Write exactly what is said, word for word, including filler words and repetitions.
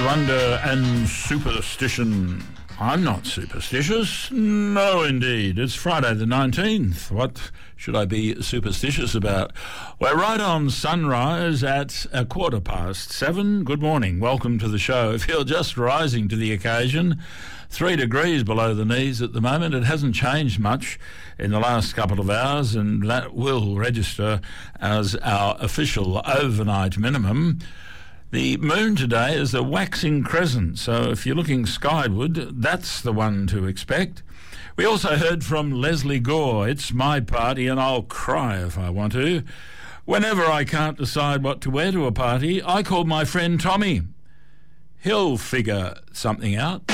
wonder and superstition. I'm not superstitious. No, indeed. It's Friday the nineteenth. What should I be superstitious about? We're right on sunrise at a quarter past seven. Good morning. Welcome to the show. If you're just rising to the occasion, three degrees below the knees at the moment. It hasn't changed much in the last couple of hours, and that will register as our official overnight minimum. The moon today is a waxing crescent, so if you're looking skyward, that's the one to expect. We also heard from Leslie Gore. It's my party and I'll cry if I want to. Whenever I can't decide what to wear to a party, I call my friend Tommy. He'll figure something out.